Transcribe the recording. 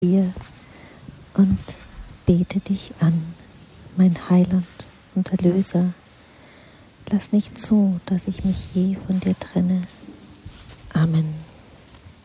dir und bete dich an, mein Heiland und Erlöser. Lass nicht zu, dass ich mich je von dir trenne. Amen.